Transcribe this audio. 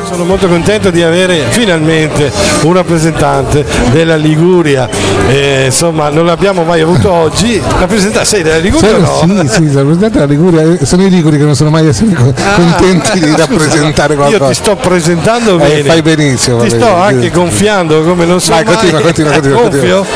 Sono molto contento di avere finalmente un rappresentante della Liguria, insomma non l'abbiamo mai avuto oggi. Sei della Liguria o no? Sì, sono rappresentante della Liguria, sono i liguri che non sono mai contenti di rappresentare qualcosa. Io ti sto presentando bene. Fai benissimo. Ti sto anche gonfiando come non so. Vai, continua.